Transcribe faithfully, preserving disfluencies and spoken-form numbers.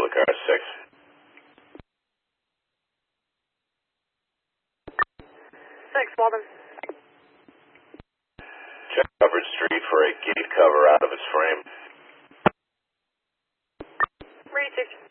public car six. six, Walden. Check covered street for a gate cover out of its frame. Read six.